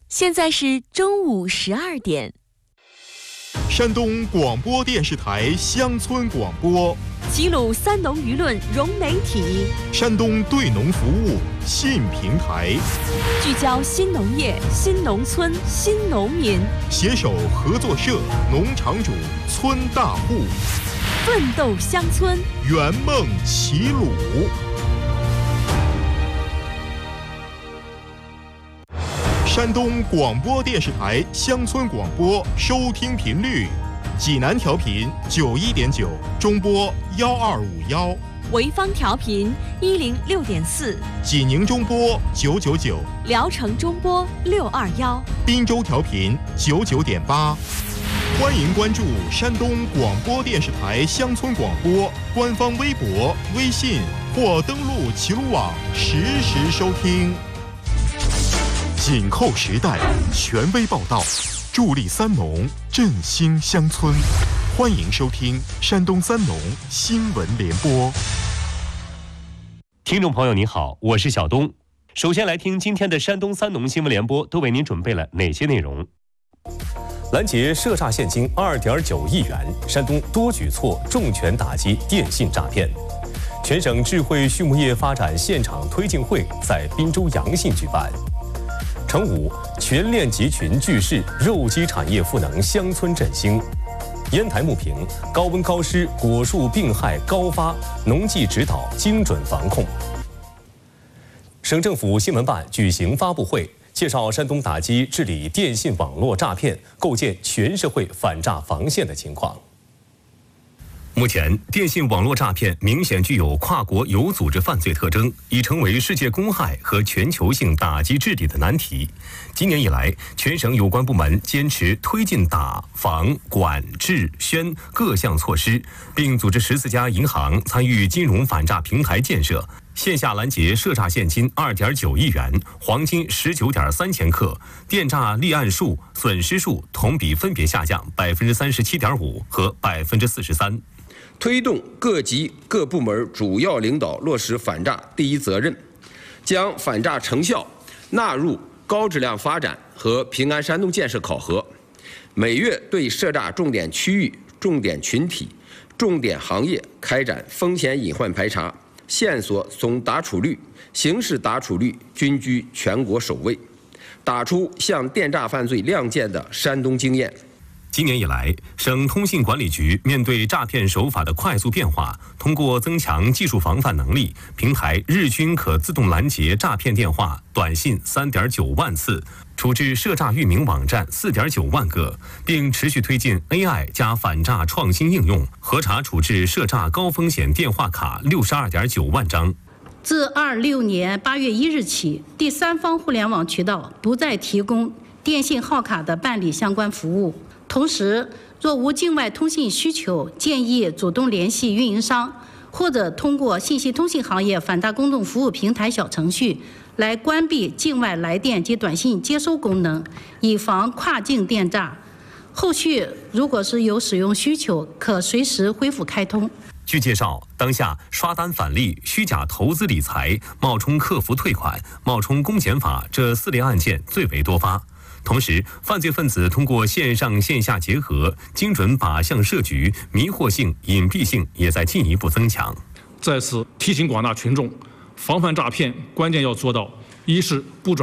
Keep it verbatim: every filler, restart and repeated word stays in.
现在是中午十二点。 山东广播电视台乡村广播， 齐鲁三农舆论融媒体， 山东对农服务新平台， 聚焦新农业、新农村、新农民， 携手合作社、农场主、村大户， 奋斗乡村， 圆梦齐鲁。山东广播电视台乡村广播收听频率：济南调频九一点九，中波幺二五幺； 潍坊调频一零六点四， 济宁中波九九九， 聊城中波六二幺， 滨州调频九九点八。欢迎关注山东广播电视台乡村广播官方微博、微信或登录齐鲁网实时收听。紧扣时代，权威报道，助力三农，振兴乡村。欢迎收听山东三农新闻联播。 听众朋友您好，我是小东。首先来听今天的山东三农新闻联播，都为您准备了哪些内容？ 拦截涉诈现金二点九亿元，山东多举措重拳打击电信诈骗。全省智慧畜牧业发展现场推进会在滨州阳信举办。成武全链集群聚市，肉鸡产业赋能乡村振兴。烟台牟平高温高湿果树病害高发，农技指导精准防控。省政府新闻办举行发布会，介绍山东打击治理电信网络诈骗、构建全社会反诈防线的情况。目前，电信网络诈骗明显具有跨国有组织犯罪特征，已成为世界公害和全球性打击治理的难题。今年以来，全省有关部门坚持推进打、防、管、治、宣各项措施，并组织十四家银行参与金融反诈平台建设，线下拦截涉诈现金二点九亿元，黄金十九点三千克，电诈立案数、损失数同比分别下降百分之三十七点五和百分之四十三。 推动各级各部门主要领导落实反诈第一责任，将反诈成效纳入高质量发展和平安山东建设考核，每月对涉诈重点区域、重点群体、重点行业开展风险隐患排查，线索总打处率、刑事打处率均居全国首位，打出向电诈犯罪亮剑的山东经验。 今年以来，省通信管理局面对诈骗手法的快速变化，通过增强技术防范能力，平台日均可自动拦截诈骗电话、短信三点九万次，处置涉诈域名网站四点九万个，并持续推进 A I 加反诈创新应用，核查处置涉诈高风险电话卡六十二点九万张。 自二六年八月一日起，第三方互联网渠道不再提供电信号卡的办理相关服务。同时，若无境外通信需求，建议主动联系运营商，或者通过信息通信行业反诈公众服务平台小程序来关闭境外来电及短信接收功能，以防跨境电诈。后续如果是有使用需求，可随时恢复开通。 据介绍，当下刷单返利、虚假投资理财、冒充客服退款、冒充公检法这四类案件最为多发。同时，犯罪分子通过线上线下结合，精准靶向设局，迷惑性、隐蔽性也在进一步增强。 在此提醒广大群众，防范诈骗关键要做到：一是不转